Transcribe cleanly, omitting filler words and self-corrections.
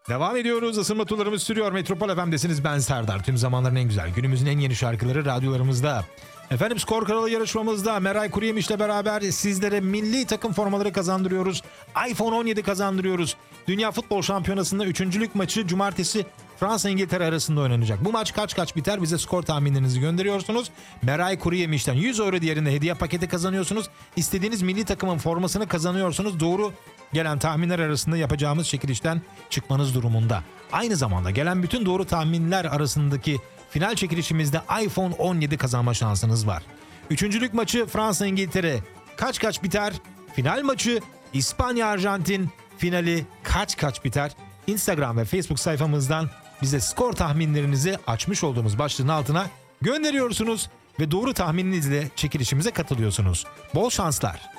Devam ediyoruz. Isınma turlarımız sürüyor. Metropol FM'desiniz. Ben Serdar. Tüm zamanların en güzel, günümüzün en yeni şarkıları radyolarımızda. Efendim, Skor Kralı yarışmamızda Meray Kuruyemiş'le beraber sizlere milli takım formaları kazandırıyoruz. iPhone 17 kazandırıyoruz. Dünya Futbol Şampiyonası'nda 3. maçı cumartesi Fransa-İngiltere arasında oynanacak. Bu maç kaç biter? Bize skor tahminlerinizi gönderiyorsunuz. Meray Kuruyemiş'ten 100 euro değerinde hediye paketi kazanıyorsunuz. İstediğiniz milli takımın formasını kazanıyorsunuz. Doğru gelen tahminler arasında yapacağımız çekilişten çıkmanız durumunda. Aynı zamanda gelen bütün doğru tahminler arasındaki final çekilişimizde iPhone 17 kazanma şansınız var. Üçüncülük maçı Fransa-İngiltere kaç biter? Final maçı İspanya-Arjantin finali kaç biter? Instagram ve Facebook sayfamızdan bize skor tahminlerinizi açmış olduğumuz başlığın altına gönderiyorsunuz ve doğru tahmininizle çekilişimize katılıyorsunuz. Bol şanslar.